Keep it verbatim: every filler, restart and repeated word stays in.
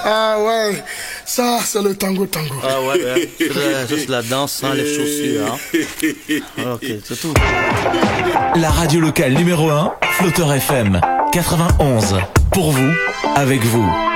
Ah ouais, ça c'est le tango tango. Ah ouais, ouais. C'est juste la danse sans les chaussures. Hein. Ok, c'est tout. La radio locale numéro un, Flotteur F M quatre-vingt-onze. Pour vous, avec vous.